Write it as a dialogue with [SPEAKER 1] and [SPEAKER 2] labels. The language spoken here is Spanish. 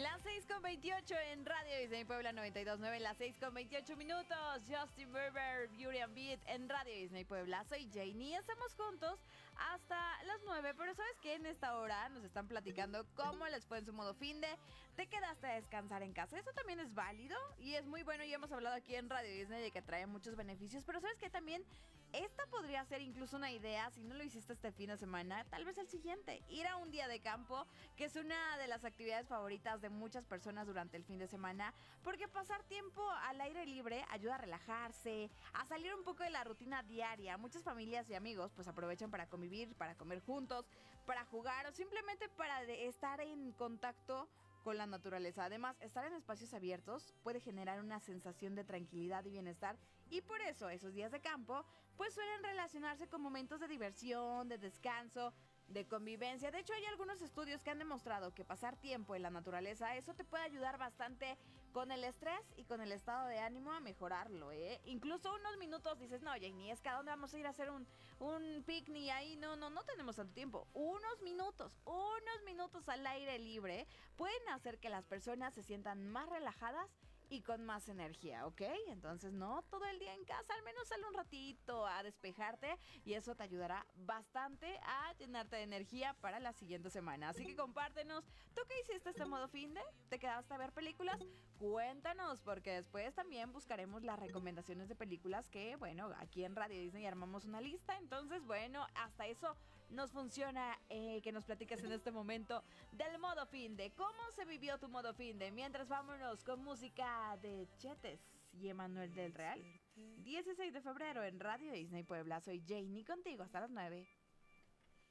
[SPEAKER 1] Las 6:28 en Radio Disney Puebla 92.9, las 6:28 Justin Bieber, Beauty and Beat en Radio Disney Puebla. Soy Janie y estamos juntos hasta las 9, pero ¿sabes qué? En esta hora nos están platicando cómo les fue en su modo finde. Te quedaste a descansar en casa, eso también es válido y es muy bueno. Ya hemos hablado aquí en Radio Disney de que trae muchos beneficios, pero ¿sabes qué? También esta podría ser incluso una idea, si no lo hiciste este fin de semana, tal vez el siguiente, ir a un día de campo, que es una de las actividades favoritas de muchas personas durante el fin de semana, porque pasar tiempo al aire libre ayuda a relajarse, a salir un poco de la rutina diaria. Muchas familias y amigos pues aprovechan para convivir, para comer juntos, para jugar o simplemente para estar en contacto con la naturaleza. Además, estar en espacios abiertos puede generar una sensación de tranquilidad y bienestar, y por eso esos días de campo pues suelen relacionarse con momentos de diversión, de descanso, de convivencia. De hecho, hay algunos estudios que han demostrado que pasar tiempo en la naturaleza, eso te puede ayudar bastante con el estrés y con el estado de ánimo a mejorarlo, ¿eh? Incluso unos minutos dices, no, Janie, es que ¿a dónde vamos a ir a hacer un picnic ahí? No tenemos tanto tiempo. Unos minutos al aire libre pueden hacer que las personas se sientan más relajadas y con más energía, ¿ok? Entonces no todo el día en casa, al menos sale un ratito a despejarte y eso te ayudará bastante a llenarte de energía para la siguiente semana. Así que compártenos, ¿tú qué hiciste este modo finde? ¿Te quedaste a ver películas? Cuéntanos, porque después también buscaremos las recomendaciones de películas que, bueno, aquí en Radio Disney armamos una lista. Entonces, bueno, hasta eso nos funciona que nos platiques en este momento del modo finde. ¿Cómo se vivió tu modo finde? Mientras vámonos con música de Chetes y Emanuel del Real. 16 de febrero en Radio Disney Puebla. Soy Janie contigo hasta las 9.